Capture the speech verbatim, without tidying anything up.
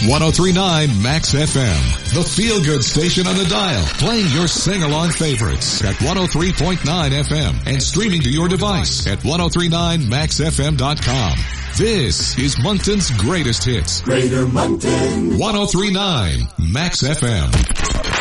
one oh three point nine Max F M, the feel-good station on the dial, playing your sing-along favorites at one oh three point nine F M and streaming to your device at ten thirty-nine max f m dot com. This is Moncton's greatest hits. Greater Moncton. ten thirty-nine Max F M.